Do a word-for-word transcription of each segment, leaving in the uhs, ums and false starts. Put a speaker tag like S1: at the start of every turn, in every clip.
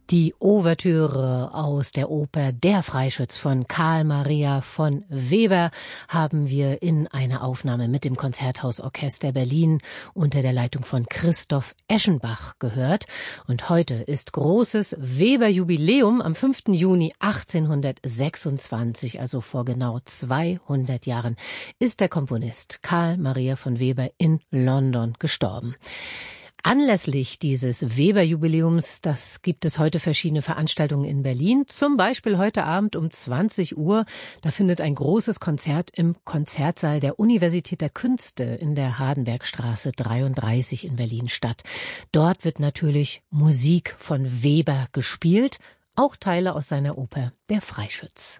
S1: Die Ouvertüre aus der Oper Der Freischütz von Carl Maria von Weber haben wir in einer Aufnahme mit dem Konzerthausorchester Berlin unter der Leitung von Christoph Eschenbach gehört. Und heute ist großes Weber-Jubiläum. Am fünften Juni achtzehnhundertsechsundzwanzig, also vor genau zweihundert Jahren, ist der Komponist Carl Maria von Weber in London gestorben. Anlässlich dieses Weber-Jubiläums, das gibt es heute verschiedene Veranstaltungen in Berlin. Zum Beispiel heute Abend um zwanzig Uhr. Da findet ein großes Konzert im Konzertsaal der Universität der Künste in der Hardenbergstraße dreiunddreißig in Berlin statt. Dort wird natürlich Musik von Weber gespielt, auch Teile aus seiner Oper Der Freischütz.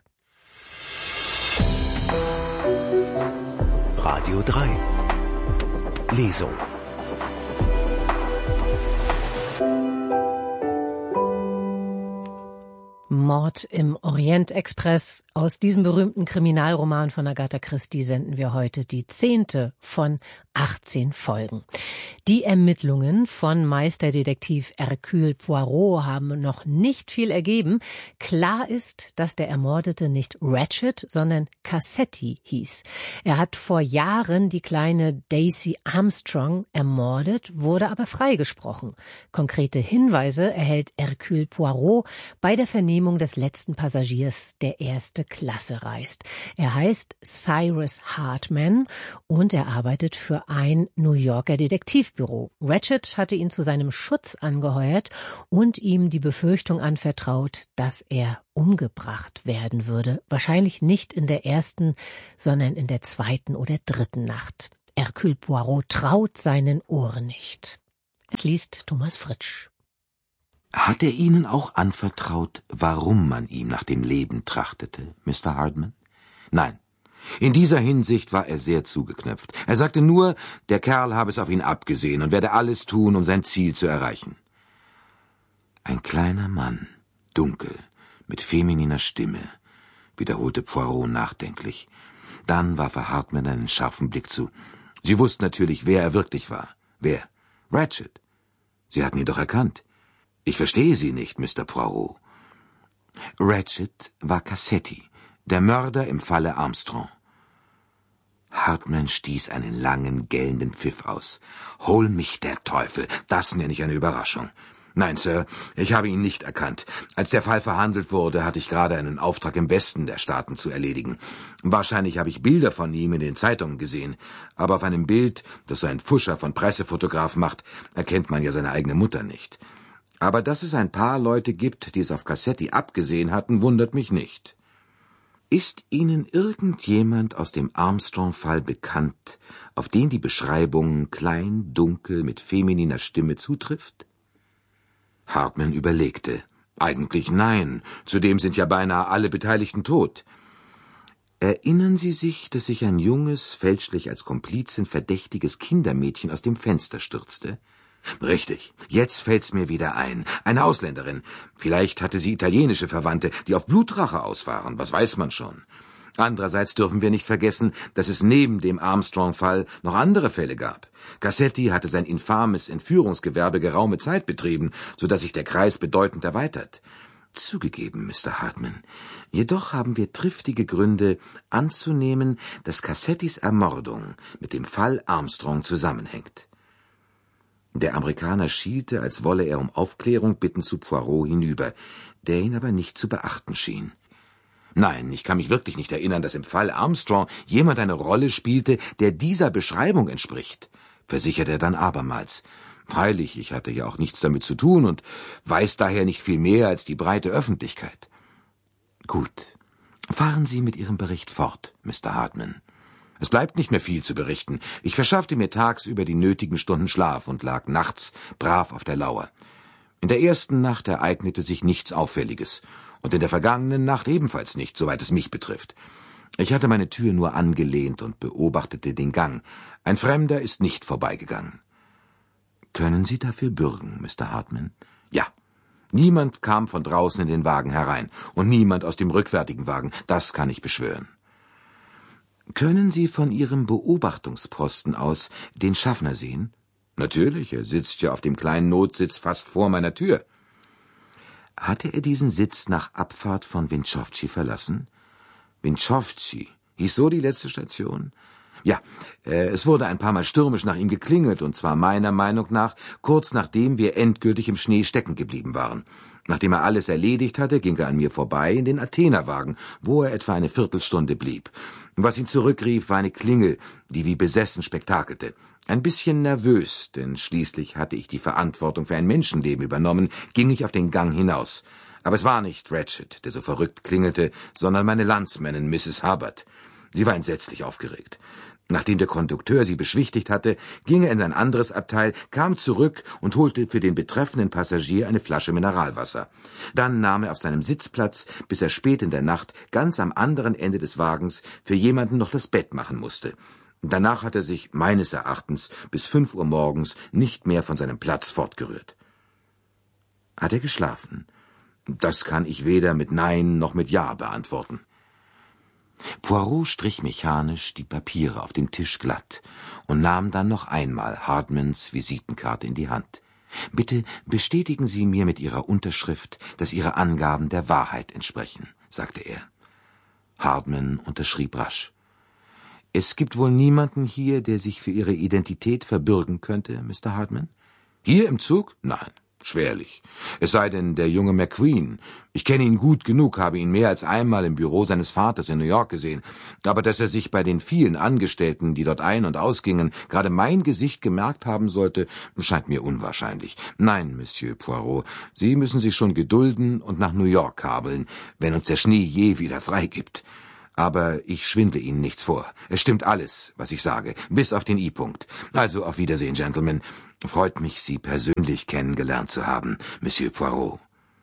S2: Radio drei. Lesung.
S1: Mord im Orient-Express. Aus diesem berühmten Kriminalroman von Agatha Christie senden wir heute die zehnte von achtzehn Folgen. Die Ermittlungen von Meisterdetektiv Hercule Poirot haben noch nicht viel ergeben. Klar ist, dass der Ermordete nicht Ratchet, sondern Cassetti hieß. Er hat vor Jahren die kleine Daisy Armstrong ermordet, wurde aber freigesprochen. Konkrete Hinweise erhält Hercule Poirot bei der Vernehmung des letzten Passagiers, der erste Klasse reist. Er heißt Cyrus Hartman und er arbeitet für ein New Yorker Detektivbüro. Ratchet hatte ihn zu seinem Schutz angeheuert und ihm die Befürchtung anvertraut, dass er umgebracht werden würde. Wahrscheinlich nicht in der ersten, sondern in der zweiten oder dritten Nacht. Hercule Poirot traut seinen Ohren nicht. Es liest Thomas Fritsch.
S3: Hat er Ihnen auch anvertraut, warum man ihm nach dem Leben trachtete, Mister Hartman? Nein. In dieser Hinsicht war er sehr zugeknöpft. Er sagte nur, der Kerl habe es auf ihn abgesehen und werde alles tun, um sein Ziel zu erreichen. Ein kleiner Mann, dunkel, mit femininer Stimme, wiederholte Poirot nachdenklich. Dann warf er Hartman einen scharfen Blick zu. Sie wussten natürlich, wer er wirklich war. Wer? Ratchet. Sie hatten ihn doch erkannt. Ich verstehe Sie nicht, Mister Poirot. Ratchet war Cassetti, der Mörder im Falle Armstrong. Hartman stieß einen langen, gellenden Pfiff aus. Hol mich der Teufel, das nenne ich eine Überraschung. Nein, Sir, ich habe ihn nicht erkannt. Als der Fall verhandelt wurde, hatte ich gerade einen Auftrag im Westen der Staaten zu erledigen. Wahrscheinlich habe ich Bilder von ihm in den Zeitungen gesehen, aber auf einem Bild, das so ein Pfuscher von Pressefotograf macht, erkennt man ja seine eigene Mutter nicht. Aber dass es ein paar Leute gibt, die es auf Cassetti abgesehen hatten, wundert mich nicht. Ist Ihnen irgendjemand aus dem Armstrong-Fall bekannt, auf den die Beschreibung klein, dunkel, mit femininer Stimme zutrifft? Hartman überlegte. Eigentlich nein, zudem sind ja beinahe alle Beteiligten tot. Erinnern Sie sich, dass sich ein junges, fälschlich als Komplizin verdächtiges Kindermädchen aus dem Fenster stürzte? Richtig, jetzt fällt's mir wieder ein. Eine Ausländerin. Vielleicht hatte sie italienische Verwandte, die auf Blutrache aus waren, was weiß man schon. Andererseits dürfen wir nicht vergessen, dass es neben dem Armstrong-Fall noch andere Fälle gab. Cassetti hatte sein infames Entführungsgewerbe geraume Zeit betrieben, so dass sich der Kreis bedeutend erweitert. Zugegeben, Mister Hartman. Jedoch haben wir triftige Gründe anzunehmen, dass Cassettis Ermordung mit dem Fall Armstrong zusammenhängt. Der Amerikaner schielte, als wolle er um Aufklärung bitten, zu Poirot hinüber, der ihn aber nicht zu beachten schien. Nein, ich kann mich wirklich nicht erinnern, dass im Fall Armstrong jemand eine Rolle spielte, der dieser Beschreibung entspricht, versicherte er dann abermals. Freilich, ich hatte ja auch nichts damit zu tun und weiß daher nicht viel mehr als die breite Öffentlichkeit. Gut, fahren Sie mit Ihrem Bericht fort, Mister Hartman. Es bleibt nicht mehr viel zu berichten. Ich verschaffte mir tagsüber die nötigen Stunden Schlaf und lag nachts brav auf der Lauer. In der ersten Nacht ereignete sich nichts Auffälliges und in der vergangenen Nacht ebenfalls nicht, soweit es mich betrifft. Ich hatte meine Tür nur angelehnt und beobachtete den Gang. Ein Fremder ist nicht vorbeigegangen. Können Sie dafür bürgen, Mister Hartman? Ja. Niemand kam von draußen in den Wagen herein und niemand aus dem rückwärtigen Wagen. Das kann ich beschwören. Können Sie von Ihrem Beobachtungsposten aus den Schaffner sehen? Natürlich, er sitzt ja auf dem kleinen Notsitz fast vor meiner Tür. Hatte er diesen Sitz nach Abfahrt von Winchowci verlassen? Winchowci, hieß so die letzte Station? Ja, äh, es wurde ein paar Mal stürmisch nach ihm geklingelt, und zwar meiner Meinung nach kurz nachdem wir endgültig im Schnee stecken geblieben waren. Nachdem er alles erledigt hatte, ging er an mir vorbei in den Athenerwagen, wo er etwa eine Viertelstunde blieb. Was ihn zurückrief, war eine Klingel, die wie besessen spektakelte. Ein bisschen nervös, denn schließlich hatte ich die Verantwortung für ein Menschenleben übernommen, ging ich auf den Gang hinaus. Aber es war nicht Ratchet, der so verrückt klingelte, sondern meine Landsmännin Misses Hubbard. Sie war entsetzlich aufgeregt. Nachdem der Kondukteur sie beschwichtigt hatte, ging er in ein anderes Abteil, kam zurück und holte für den betreffenden Passagier eine Flasche Mineralwasser. Dann nahm er auf seinem Sitz Platz, bis er spät in der Nacht ganz am anderen Ende des Wagens für jemanden noch das Bett machen musste. Danach hat er sich, meines Erachtens, bis fünf Uhr morgens nicht mehr von seinem Platz fortgerührt. Hat er geschlafen? Das kann ich weder mit Nein noch mit Ja beantworten. Poirot strich mechanisch die Papiere auf dem Tisch glatt und nahm dann noch einmal Hardmans Visitenkarte in die Hand. »Bitte bestätigen Sie mir mit Ihrer Unterschrift, dass Ihre Angaben der Wahrheit entsprechen«, sagte er. Hardman unterschrieb rasch. »Es gibt wohl niemanden hier, der sich für Ihre Identität verbürgen könnte, Mister Hardman?« »Hier im Zug? Nein. Schwerlich. Es sei denn, der junge McQueen. Ich kenne ihn gut genug, habe ihn mehr als einmal im Büro seines Vaters in New York gesehen. Aber dass er sich bei den vielen Angestellten, die dort ein- und ausgingen, gerade mein Gesicht gemerkt haben sollte, scheint mir unwahrscheinlich. Nein, Monsieur Poirot, Sie müssen sich schon gedulden und nach New York kabeln, wenn uns der Schnee je wieder freigibt. Aber ich schwindle Ihnen nichts vor. Es stimmt alles, was ich sage, bis auf den I-Punkt. Also auf Wiedersehen, Gentlemen. Freut mich, Sie persönlich kennengelernt zu haben, Monsieur Poirot.«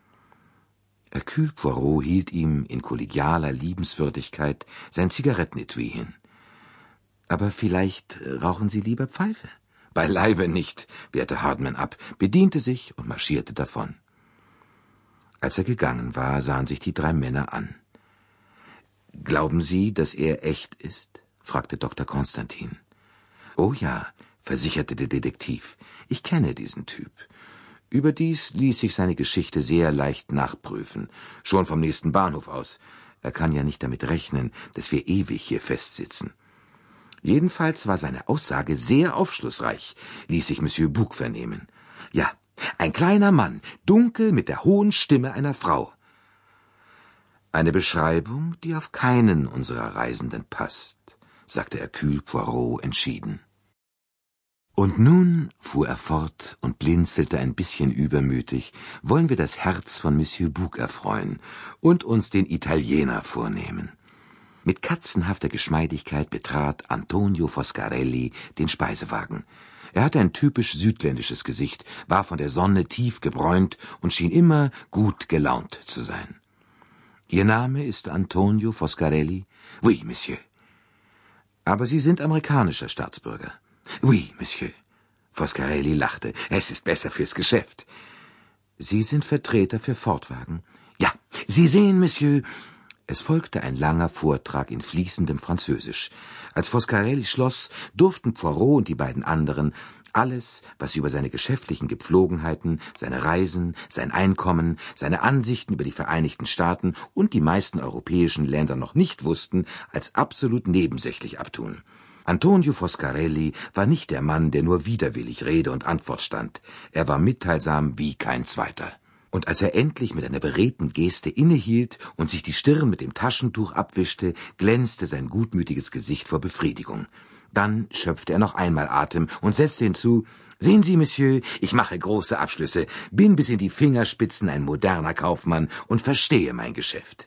S3: Hercule Poirot hielt ihm in kollegialer Liebenswürdigkeit sein Zigarettenetui hin. »Aber vielleicht rauchen Sie lieber Pfeife?« »Beileibe nicht«, wehrte Hardman ab, bediente sich und marschierte davon. Als er gegangen war, sahen sich die drei Männer an. »Glauben Sie, dass er echt ist?« fragte Doktor Konstantin. »Oh ja«, versicherte der Detektiv, »ich kenne diesen Typ. Überdies ließ sich seine Geschichte sehr leicht nachprüfen, schon vom nächsten Bahnhof aus. Er kann ja nicht damit rechnen, dass wir ewig hier festsitzen. Jedenfalls war seine Aussage sehr aufschlussreich, ließ sich Monsieur Bouc vernehmen. Ja, ein kleiner Mann, dunkel mit der hohen Stimme einer Frau. Eine Beschreibung, die auf keinen unserer Reisenden passt«, sagte Hercule Poirot entschieden. »Und nun«, fuhr er fort und blinzelte ein bisschen übermütig, »wollen wir das Herz von Monsieur Bouc erfreuen und uns den Italiener vornehmen.« Mit katzenhafter Geschmeidigkeit betrat Antonio Foscarelli den Speisewagen. Er hatte ein typisch südländisches Gesicht, war von der Sonne tief gebräunt und schien immer gut gelaunt zu sein. »Ihr Name ist Antonio Foscarelli?« »Oui, Monsieur.« »Aber Sie sind amerikanischer Staatsbürger?« »Oui, Monsieur.« Foscarelli lachte. »Es ist besser fürs Geschäft.« »Sie sind Vertreter für Ford-Wagen?« »Ja, Sie sehen, Monsieur.« Es folgte ein langer Vortrag in fließendem Französisch. Als Foscarelli schloss, durften Poirot und die beiden anderen alles, was sie über seine geschäftlichen Gepflogenheiten, seine Reisen, sein Einkommen, seine Ansichten über die Vereinigten Staaten und die meisten europäischen Länder noch nicht wussten, als absolut nebensächlich abtun. Antonio Foscarelli war nicht der Mann, der nur widerwillig Rede und Antwort stand. Er war mitteilsam wie kein zweiter. Und als er endlich mit einer beredten Geste innehielt und sich die Stirn mit dem Taschentuch abwischte, glänzte sein gutmütiges Gesicht vor Befriedigung. Dann schöpfte er noch einmal Atem und setzte hinzu: »Sehen Sie, Monsieur, ich mache große Abschlüsse, bin bis in die Fingerspitzen ein moderner Kaufmann und verstehe mein Geschäft.«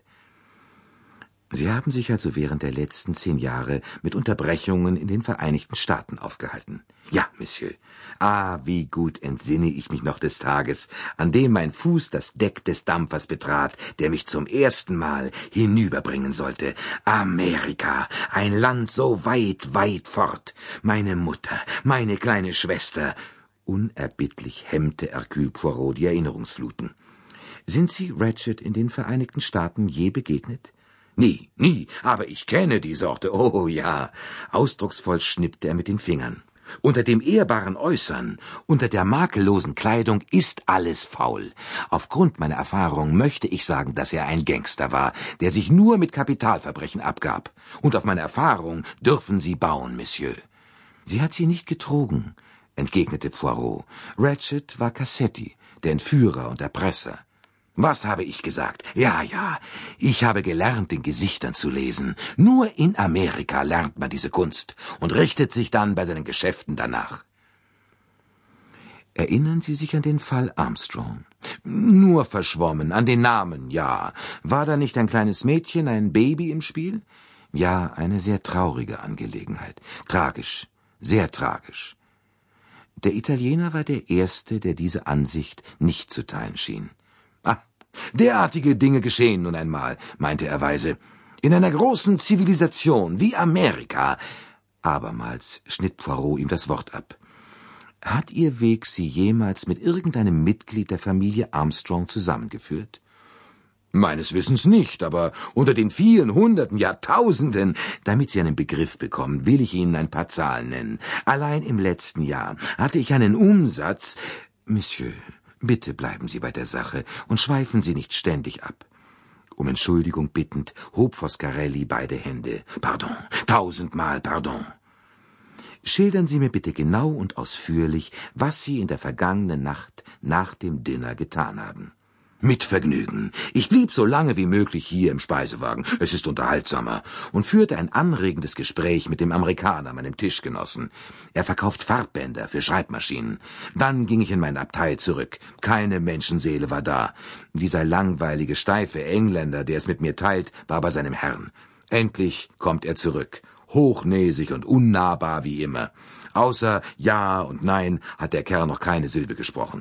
S3: »Sie haben sich also während der letzten zehn Jahre mit Unterbrechungen in den Vereinigten Staaten aufgehalten?« »Ja, Monsieur. Ah, wie gut entsinne ich mich noch des Tages, an dem mein Fuß das Deck des Dampfers betrat, der mich zum ersten Mal hinüberbringen sollte. Amerika, ein Land so weit, weit fort. Meine Mutter, meine kleine Schwester.« Unerbittlich hemmte Hercule Poirot die Erinnerungsfluten. »Sind Sie Ratchet in den Vereinigten Staaten je begegnet?« »Nie, nie, aber ich kenne die Sorte, oh ja.« Ausdrucksvoll schnippte er mit den Fingern. Unter dem ehrbaren Äußern, unter der makellosen Kleidung ist alles faul. Aufgrund meiner Erfahrung möchte ich sagen, dass er ein Gangster war, der sich nur mit Kapitalverbrechen abgab. Und auf meine Erfahrung dürfen Sie bauen, Monsieur. Sie hat sie nicht getrogen, entgegnete Poirot. Ratchet war Cassetti, der Entführer und Erpresser. Was habe ich gesagt? Ja, ja, ich habe gelernt, in Gesichtern zu lesen. Nur in Amerika lernt man diese Kunst und richtet sich dann bei seinen Geschäften danach. Erinnern Sie sich an den Fall Armstrong? Nur verschwommen, an den Namen, ja. War da nicht ein kleines Mädchen, ein Baby im Spiel? Ja, eine sehr traurige Angelegenheit. Tragisch, sehr tragisch. Der Italiener war der Erste, der diese Ansicht nicht zu teilen schien. Ah, derartige Dinge geschehen nun einmal, meinte er weise. In einer großen Zivilisation wie Amerika. Abermals schnitt Poirot ihm das Wort ab. Hat Ihr Weg Sie jemals mit irgendeinem Mitglied der Familie Armstrong zusammengeführt? Meines Wissens nicht, aber unter den vielen Hunderten, Jahrtausenden, damit Sie einen Begriff bekommen, will ich Ihnen ein paar Zahlen nennen. Allein im letzten Jahr hatte ich einen Umsatz. Monsieur, bitte bleiben Sie bei der Sache und schweifen Sie nicht ständig ab. Um Entschuldigung bittend hob Foscarelli beide Hände. Pardon, tausendmal pardon. Schildern Sie mir bitte genau und ausführlich, was Sie in der vergangenen Nacht nach dem Dinner getan haben. Mit Vergnügen. Ich blieb so lange wie möglich hier im Speisewagen, es ist unterhaltsamer, und führte ein anregendes Gespräch mit dem Amerikaner, meinem Tischgenossen. Er verkauft Farbbänder für Schreibmaschinen. Dann ging ich in mein Abteil zurück. Keine Menschenseele war da. Dieser langweilige, steife Engländer, der es mit mir teilt, war bei seinem Herrn. Endlich kommt er zurück, hochnäsig und unnahbar wie immer. Außer Ja und Nein hat der Kerl noch keine Silbe gesprochen.